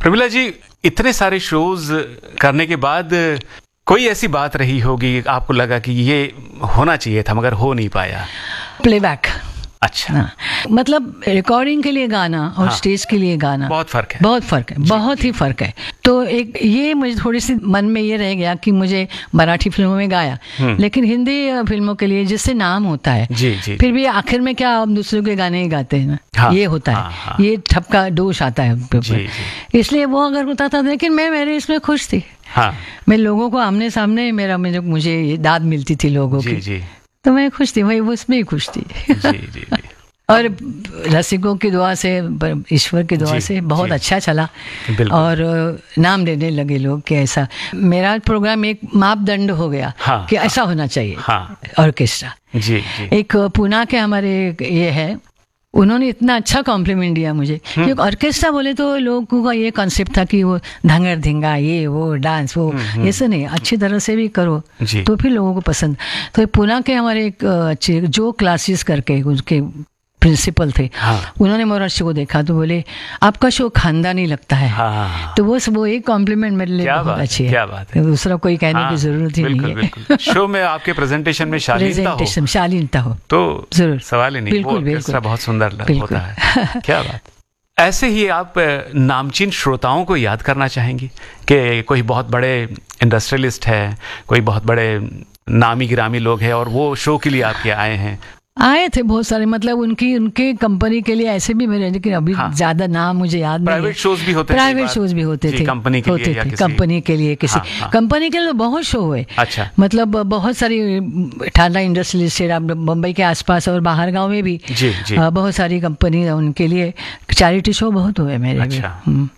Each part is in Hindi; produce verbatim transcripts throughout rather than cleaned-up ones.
प्रमिला जी, इतने सारे शोज करने के बाद कोई ऐसी बात रही होगी आपको लगा कि ये होना चाहिए था मगर हो नहीं पाया? प्लेबैक। अच्छा। हाँ, मतलब रिकॉर्डिंग के लिए गाना और हाँ, स्टेज के लिए गाना बहुत फर्क है। बहुत फर्क है, बहुत ही फर्क है। तो एक ये मुझे थोड़ी सी मन में ये रह गया कि मुझे मराठी फिल्मों में गाया, लेकिन हिंदी फिल्मों के लिए जिससे नाम होता है, जी, जी, फिर भी आखिर में क्या हम दूसरों के गाने ही गाते हैं ना। हाँ, ये होता हाँ, है, हाँ, ये ठपका दोष आता है जी, जी। इसलिए वो अगर होता था, लेकिन मैं मेरे इसमें खुश थी। हाँ, मैं लोगों को आमने सामने मेरा मुझे मुझे दाद मिलती थी लोगों जी, की, जी। तो मैं खुश थी, वही उसमें ही खुश थी। जी, जी, जी। और रसिकों की दुआ से, ईश्वर की दुआ से बहुत जी, अच्छा चला और नाम देने लगे लोग कि ऐसा मेरा प्रोग्राम एक मापदंड हो गया। हाँ, कि ऐसा होना चाहिए। हाँ, ऑर्केस्ट्रा। जी, जी। एक पुणे के हमारे ये है, उन्होंने इतना अच्छा कॉम्प्लीमेंट दिया मुझे, क्योंकि ऑर्केस्ट्रा बोले तो लोगों का ये कॉन्सेप्ट था कि वो धंगर धिंगा, ये वो डांस वो, ऐसे नहीं, अच्छी तरह से भी करो तो फिर लोगों को पसंद। तो पुणे के हमारे एक अच्छे जो क्लासेस करके उनके प्रिंसिपल थे, हाँ, उन्होंने मोरा शो देखा तो बोले आपका शो खानदानी लगता है। हाँ, तो वो वो एक कॉम्प्लीमेंट मेरे लिए बहुत अच्छी है। क्या बात है, दूसरा कोई कहने हाँ, की जरूरत ही नहीं है। शो में आपके प्रेजेंटेशन में शालीनता हो, शालीनता हो तो जरूर सवाल ही नहीं। बिल्कुल, बिल्कुल, बहुत सुंदर होता है। क्या बात। ऐसे ही आप नामचीन श्रोताओं को याद करना चाहेंगी कि कोई बहुत बड़े इंडस्ट्रियलिस्ट है, कोई बहुत बड़े नामी गिरामी लोग हैं और वो शो के लिए आपके आए हैं? आए थे बहुत सारे, मतलब उनकी उनके कंपनी के लिए ऐसे भी मेरे, लेकिन अभी हाँ, ज्यादा नाम मुझे याद नहीं है। प्राइवेट शोज भी होते थे, प्राइवेट शोज भी होते थे, कंपनी के होते लिए या थे, किसी कंपनी के लिए किसी हाँ, हाँ, कंपनी के लिए बहुत शो हुए। अच्छा। मतलब बहुत सारी ठाडा इंडस्ट्रियल बम्बई के आसपास और बाहर गांव में भी जी, जी। बहुत सारी कंपनी, उनके लिए चैरिटी शो बहुत हुए मेरे। अच्छा।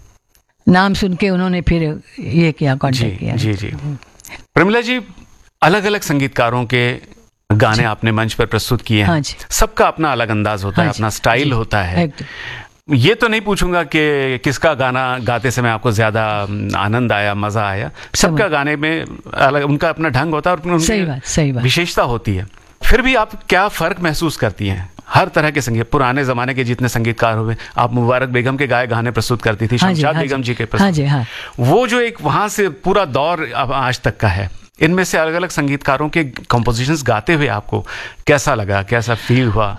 नाम सुन के उन्होंने फिर ये किया, कॉन्टेक्ट किया। जी जी। प्रमिला जी, अलग अलग संगीतकारों के गाने आपने मंच पर प्रस्तुत किए हैं। हाँ, सबका अपना अलग अंदाज होता हाँ, है, अपना स्टाइल होता है। ये तो नहीं पूछूंगा कि किसका गाना गाते समय आपको ज्यादा आनंद आया, मजा आया। सबका गाने में अलग उनका अपना ढंग होता है और सही बात, सही बात, विशेषता होती है। फिर भी आप क्या फर्क महसूस करती हैं? हर तरह के संगीत, पुराने जमाने के जितने संगीतकार हुए, आप मुबारक बेगम के गाए गाने प्रस्तुत करती थी, शमशाद बेगम जी के प्रस्तुत, वो जो एक वहां से पूरा दौर आज तक का है, इनमें से अलग अलग संगीतकारों के कंपोजिशंस गाते हुए आपको कैसा लगा, कैसा फील हुआ?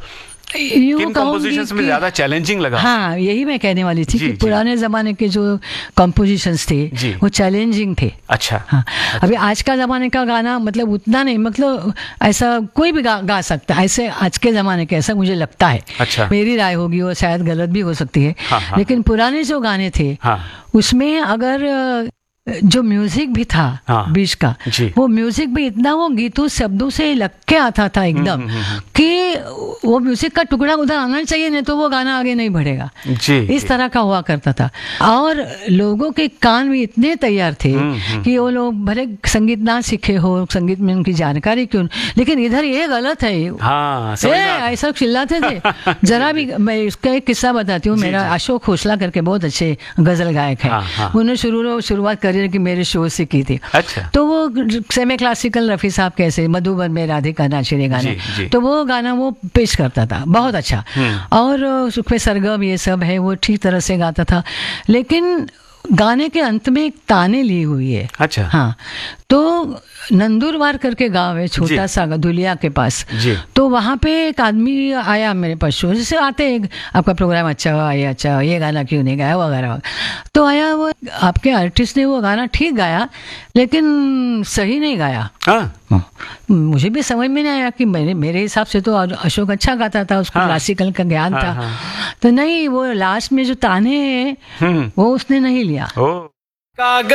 किन कंपोजिशंस में ज्यादा चैलेंजिंग लगा? हाँ, यही मैं कहने वाली थी कि पुराने जमाने के जो कंपोजिशंस थे वो चैलेंजिंग थे। अच्छा। हाँ, अभी आज का जमाने का गाना मतलब उतना नहीं, मतलब ऐसा कोई भी गा, गा सकता है ऐसे आज के जमाने के, ऐसा मुझे लगता है। अच्छा। मेरी राय होगी, वो शायद गलत भी हो सकती है। हाँ, हाँ, लेकिन पुराने जो गाने थे हाँ, उसमें अगर जो म्यूजिक भी था हाँ, बीच का, वो म्यूजिक भी इतना वो गीतों शब्दों से लग के आता था एकदम कि वो म्यूजिक का टुकड़ा उधर आना चाहिए, नहीं तो वो गाना आगे नहीं बढ़ेगा। जी, इस जी. तरह का हुआ करता था। और लोगों के कान भी इतने तैयार थे कि वो लोग भले संगीत ना सीखे हो, संगीत में उनकी जानकारी क्यों, लेकिन इधर ये गलत है, हाँ, ऐसा चिल्लाते थे। जरा भी मैं इसका एक किस्सा बताती हूँ। मेरा अशोक खोसला करके बहुत अच्छे गजल गायक है, उन्होंने शुरू शुरुआत करी कि मेरे शो से की थी। अच्छा। तो वो सेमी क्लासिकल रफी साहब कैसे मधुबन में राधिका नाचिरे गाना, तो वो गाना वो पेश करता था बहुत अच्छा, और सुखमें सरगम ये सब है, वो ठीक तरह से गाता था, लेकिन गाने के अंत में एक ताने ली हुई है। अच्छा। हाँ, तो नंदुरबार करके गांव है, छोटा सा धुलिया के पास। तो वहाँ पे एक आदमी आया मेरे पास, शो जैसे आते हैं, आपका प्रोग्राम अच्छा हुआ, ये अच्छा हुआ, ये गाना क्यों नहीं गाया वगैरह। तो आया वो, आपके आर्टिस्ट ने वो गाना ठीक गाया लेकिन सही नहीं गाया। हाँ। मुझे भी समझ में नहीं आया कि मेरे मेरे हिसाब से तो अशोक अच्छा गाता था, उसको हाँ, क्लासिकल का ज्ञान हाँ, था हाँ, तो नहीं, वो लास्ट में जो ताने हैं वो उसने नहीं लिया।